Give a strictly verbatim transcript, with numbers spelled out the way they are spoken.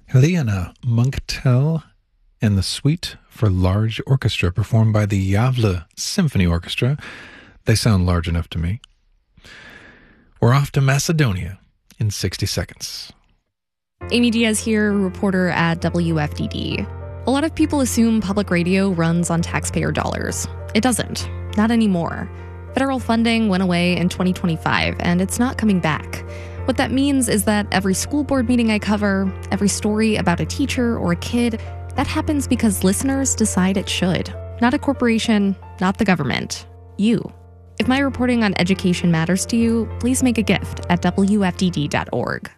Helena Monktel and the Suite for Large Orchestra, performed by the Gävle Symphony Orchestra. They sound large enough to me. We're off to Macedonia in sixty seconds. Amy Diaz here, reporter at W F D D. A lot of people assume public radio runs on taxpayer dollars. It doesn't. Not anymore. Federal funding went away in twenty twenty-five, and it's not coming back. What that means is that every school board meeting I cover, every story about a teacher or a kid, that happens because listeners decide it should. Not a corporation, not the government. You. If my reporting on education matters to you, please make a gift at W F D D dot org.